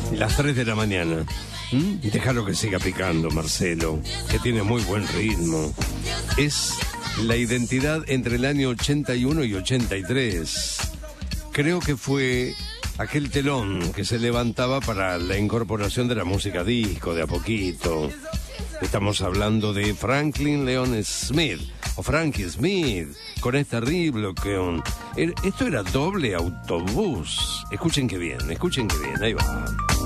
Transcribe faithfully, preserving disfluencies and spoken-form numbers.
Las tres de la mañana. ¿Mm? Déjalo que siga picando, Marcelo, que tiene muy buen ritmo. Es la identidad entre el año ochenta y uno y ochenta y tres. Creo que fue aquel telón que se levantaba para la incorporación de la música disco de a poquito. Estamos hablando de Franklin Leon Smith, o Frankie Smith, con este terrible que... Esto era doble autobús. Escuchen que bien, escuchen que bien, ahí va.